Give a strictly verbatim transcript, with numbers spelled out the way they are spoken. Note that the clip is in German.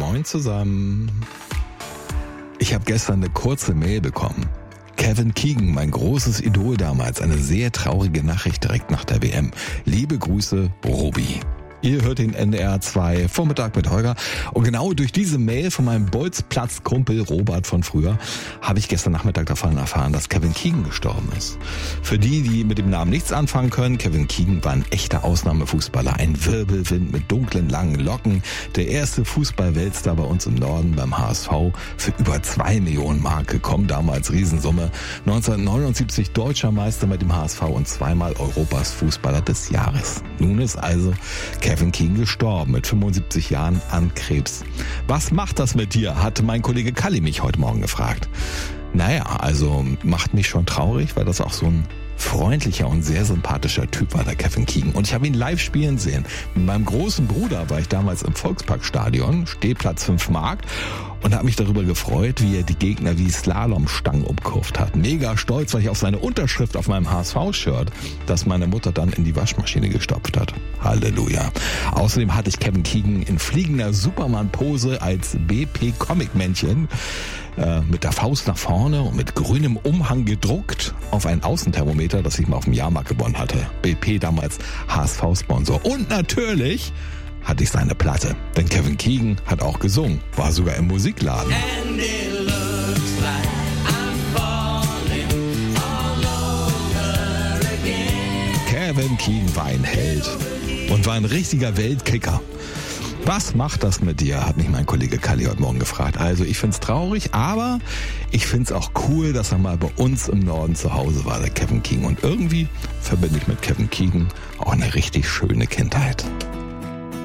Moin zusammen. Ich habe gestern eine kurze Mail bekommen. Kevin Keegan, mein großes Idol damals, eine sehr traurige Nachricht direkt nach der W M. Liebe Grüße, Robi. Ihr hört den N D R zwei Vormittag mit Holger. Und genau durch diese Mail von meinem Bolzplatz-Kumpel Robert von früher habe ich gestern Nachmittag davon erfahren, dass Kevin Keegan gestorben ist. Für die, die mit dem Namen nichts anfangen können, Kevin Keegan war ein echter Ausnahmefußballer. Ein Wirbelwind mit dunklen, langen Locken. Der erste Fußball-Weltstar bei uns im Norden beim H S V. Für über zwei Millionen Mark gekommen, damals Riesensumme. neunzehnhundertneunundsiebzig deutscher Meister mit dem H S V und zweimal Europas Fußballer des Jahres. Nun ist also Kevin Keegan gestorben mit fünfundsiebzig Jahren an Krebs. Was macht das mit dir, hat mein Kollege Kalli mich heute Morgen gefragt. Naja, also macht mich schon traurig, weil das auch so ein freundlicher und sehr sympathischer Typ war, der Kevin Keegan. Und ich habe ihn live spielen sehen. Mit meinem großen Bruder war ich damals im Volksparkstadion, Stehplatz fünf Mark, und habe mich darüber gefreut, wie er die Gegner wie Slalomstangen umkurvt hat. Mega stolz war ich auf seine Unterschrift auf meinem H S V-Shirt, das meine Mutter dann in die Waschmaschine gestopft hat. Halleluja. Außerdem hatte ich Kevin Keegan in fliegender Superman-Pose als B P-Comic-Männchen äh, mit der Faust nach vorne und mit grünem Umhang gedruckt auf ein Außenthermometer, das ich mal auf dem Jahrmarkt gewonnen hatte. B P damals H S V-Sponsor. Und natürlich hatte ich seine Platte. Denn Kevin Keegan hat auch gesungen, war sogar im Musikladen. And it looks like I'm falling all over again. Kevin Keegan war ein Held und war ein richtiger Weltkicker. Was macht das mit dir, hat mich mein Kollege Kalli heute Morgen gefragt. Also ich find's traurig, aber ich find's auch cool, dass er mal bei uns im Norden zu Hause war, der Kevin Keegan. Und irgendwie verbinde ich mit Kevin Keegan auch eine richtig schöne Kindheit.